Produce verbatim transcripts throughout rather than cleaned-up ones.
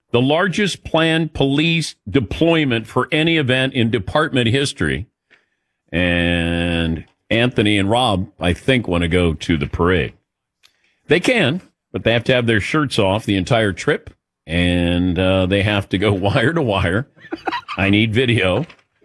the largest planned police deployment for any event in department history. And Anthony and Rob, I think, want to go to the parade. They can, but they have to have their shirts off the entire trip, and uh, they have to go wire to wire. I need video,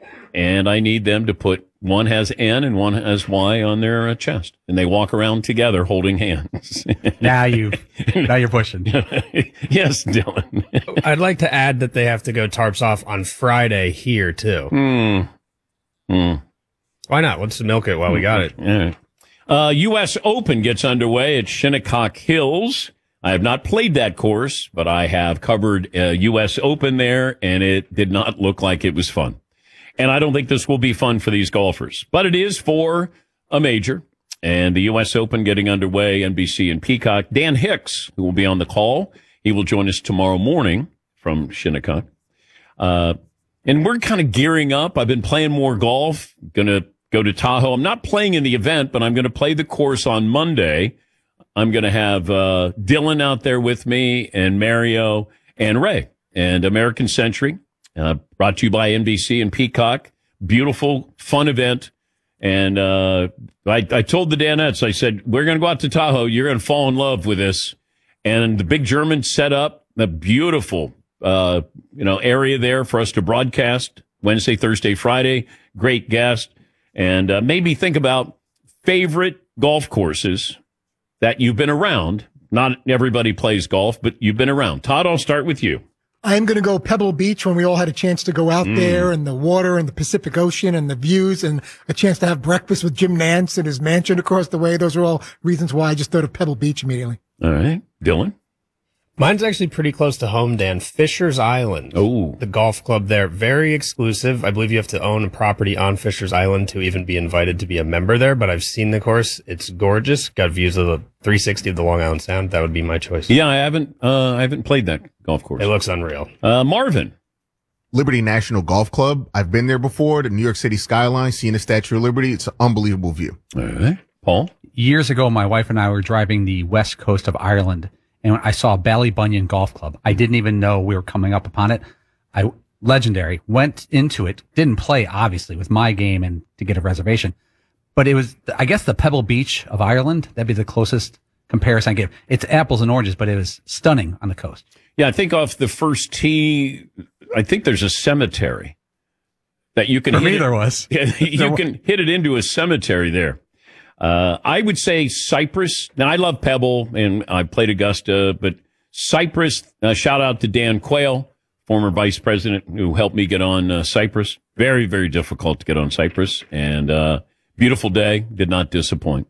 and I need them to put one has N and one has Y on their uh, chest, and they walk around together holding hands. now you, now you're pushing. Yes, Dylan. I'd like to add that they have to go tarps off on Friday here too. Hmm. Hmm. Why not? Let's milk it while we got it. Yeah. Uh, U S Open gets underway at Shinnecock Hills. I have not played that course, but I have covered uh, U S Open there, and it did not look like it was fun. And I don't think this will be fun for these golfers, but it is for a major. And the U S Open getting underway, N B C and Peacock. Dan Hicks, who will be on the call, he will join us tomorrow morning from Shinnecock. Uh, and we're kind of gearing up. I've been playing more golf, going to go to Tahoe. I'm not playing in the event, but I'm going to play the course on Monday. I'm going to have uh, Dylan out there with me, and Mario and Ray, and American Century. Uh, brought to you by N B C and Peacock. Beautiful, fun event. And uh, I, I told the Danettes, I said, we're going to go out to Tahoe. You're going to fall in love with this. And the big German set up a beautiful uh, you know, area there for us to broadcast Wednesday, Thursday, Friday. Great guest. And uh, made me think about favorite golf courses that you've been around. Not everybody plays golf, but you've been around. Todd, I'll start with you. I am going to go Pebble Beach when we all had a chance to go out mm. there, and the water and the Pacific Ocean and the views, and a chance to have breakfast with Jim Nantz and his mansion across the way. Those are all reasons why I just thought of Pebble Beach immediately. All right. Dylan? Mine's actually pretty close to home, Dan. Fisher's Island. Oh. The golf club there. Very exclusive. I believe you have to own a property on Fisher's Island to even be invited to be a member there, but I've seen the course. It's gorgeous. Got views of the three sixty of the Long Island Sound. That would be my choice. Yeah, I haven't, uh, I haven't played that golf course. It looks unreal. Uh, Marvin? Liberty National Golf Club. I've been there before. The New York City skyline, seeing the Statue of Liberty. It's an unbelievable view. All right. Paul? Years ago, my wife and I were driving the west coast of Ireland, and I saw Ballybunion Golf Club. I didn't even know we were coming up upon it. I legendary. Went into it. Didn't play, obviously, with my game and to get a reservation. But it was, I guess, the Pebble Beach of Ireland. That'd be the closest comparison I give. It's apples and oranges, but it was stunning on the coast. Yeah, I think off the first tee, I think there's a cemetery that you can For hit me, it, there was. You can hit it into a cemetery there. Uh, I would say Cypress. Now, I love Pebble, and I played Augusta, but Cypress, uh, shout out to Dan Quayle, former vice president who helped me get on uh, Cypress. Very, very difficult to get on Cypress, and uh, beautiful day, did not disappoint.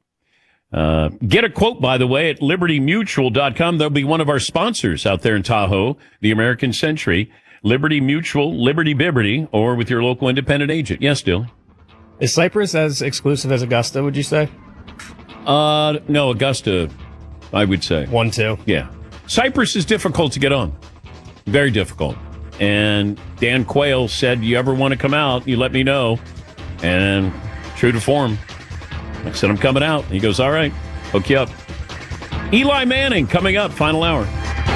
Uh, get a quote, by the way, at liberty mutual dot com. There'll be one of our sponsors out there in Tahoe, the American Century, Liberty Mutual, Liberty Bibberty, or with your local independent agent. Yes, Dylan? Is Cypress as exclusive as Augusta, would you say? Uh, no, Augusta, I would say. One, two. Yeah. Cypress is difficult to get on. Very difficult. And Dan Quayle said, you ever want to come out, you let me know. And true to form, I said, I'm coming out. He goes, all right, hook you up. Eli Manning coming up, final hour.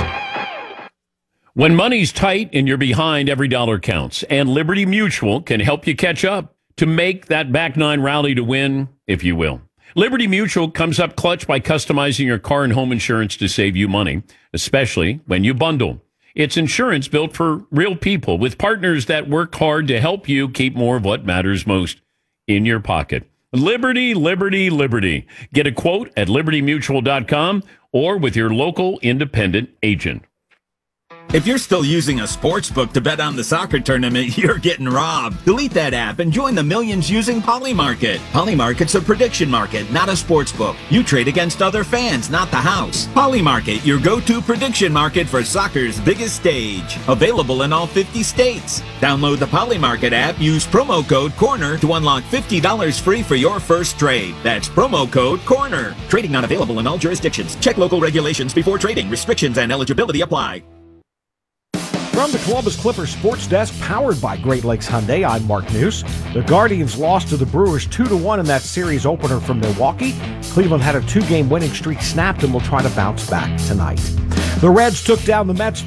When money's tight and you're behind, every dollar counts. And Liberty Mutual can help you catch up to make that back nine rally to win, if you will. Liberty Mutual comes up clutch by customizing your car and home insurance to save you money, especially when you bundle. It's insurance built for real people with partners that work hard to help you keep more of what matters most in your pocket. Liberty, Liberty, Liberty. Get a quote at liberty mutual dot com or with your local independent agent. If you're still using a sports book to bet on the soccer tournament, you're getting robbed. Delete that app and join the millions using Polymarket. Polymarket's a prediction market, not a sports book. You trade against other fans, not the house. Polymarket, your go-to prediction market for soccer's biggest stage. Available in all fifty states. Download the Polymarket app, use promo code CORNER to unlock fifty dollars free for your first trade. That's promo code CORNER. Trading not available in all jurisdictions. Check local regulations before trading. Restrictions and eligibility apply. From the Columbus Clippers Sports Desk, powered by Great Lakes Hyundai, I'm Mark News. The Guardians lost to the Brewers two to one in that series opener from Milwaukee. Cleveland had a two-game winning streak snapped and will try to bounce back tonight. The Reds took down the Mets